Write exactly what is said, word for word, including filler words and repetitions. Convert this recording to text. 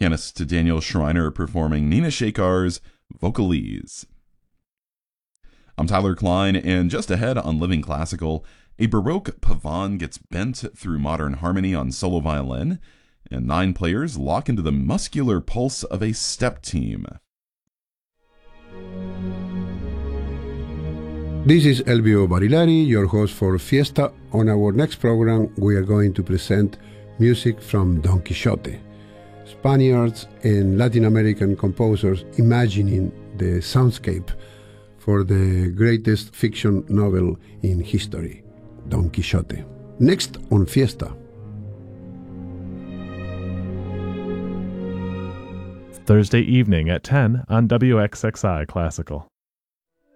pianist Daniel Schreiner performing Nina Shakar's Vocalese. I'm Tyler Klein, and just ahead on Living Classical, a Baroque pavane gets bent through modern harmony on solo violin, and nine players lock into the muscular pulse of a step team. This is Elvio Barilari, your host for Fiesta. On our next program, we are going to present music from Don Quixote. Spaniards and Latin American composers imagining the soundscape for the greatest fiction novel in history, Don Quixote. Next on Fiesta. Thursday evening at ten on W X X I Classical.